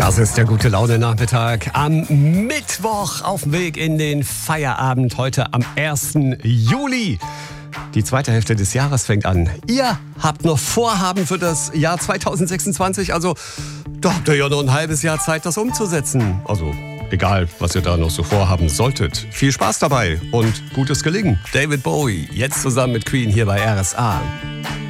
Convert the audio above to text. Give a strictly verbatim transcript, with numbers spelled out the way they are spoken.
Das ist der gute Laune-Nachmittag am Mittwoch auf dem Weg in den Feierabend. Heute am ersten Juli. Die zweite Hälfte des Jahres fängt an. Ihr habt noch Vorhaben für das Jahr zweitausendsechsundzwanzig. Also da habt ihr ja noch ein halbes Jahr Zeit, das umzusetzen. Also egal, was ihr da noch so vorhaben solltet. Viel Spaß dabei und gutes Gelingen. David Bowie, jetzt zusammen mit Queen hier bei R S A.